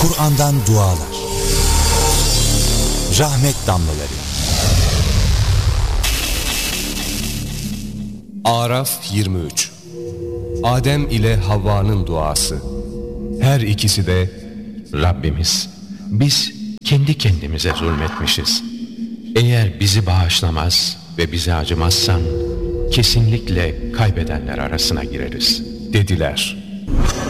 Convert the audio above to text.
Kur'an'dan dualar. Rahmet damlaları. Araf 23. Adem ile Havva'nın duası. Her ikisi de Rabbimiz, biz kendi kendimize zulmetmişiz. Eğer bizi bağışlamaz ve bize acımazsan kesinlikle kaybedenler arasına gireriz dediler.